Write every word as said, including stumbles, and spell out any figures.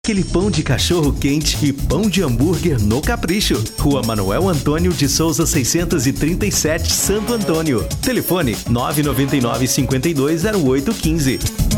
Aquele pão de cachorro quente e pão de hambúrguer no Capricho. Rua Manuel Antônio de Souza seiscentos e trinta e sete, Santo Antônio. Telefone nove nove nove, cinco dois zero oito um cinco.